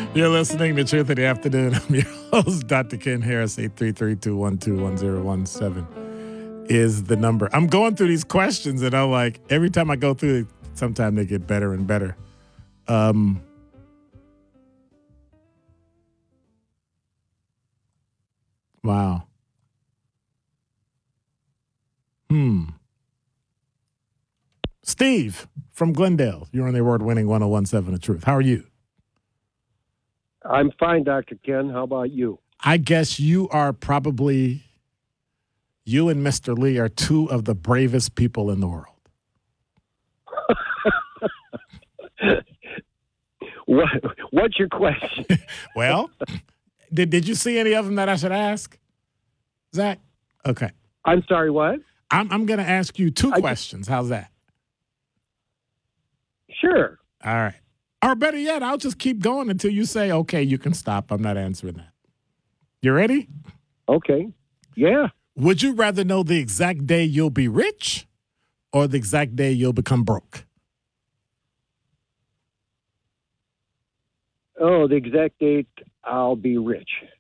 You're listening to Truth in the Afternoon. I'm your host, Dr. Ken Harris. 833-212-1017 is the number. I'm going through these questions, and I'm like, every time I go through it, sometimes they get better and better. Wow. Steve from Glendale. You're on the award-winning 1017 The Truth. How are you? I'm fine, Dr. Ken. How about you? I guess you and Mr. Lee are two of the bravest people in the world. What's your question? Well, did you see any of them that I should ask, Zach? Okay. I'm sorry, what? I'm going to ask you two questions. How's that? Sure. All right. Or better yet, I'll just keep going until you say, okay, you can stop. I'm not answering that. You ready? Okay. Yeah. Would you rather know the exact day you'll be rich or the exact day you'll become broke? Oh, the exact date I'll be rich.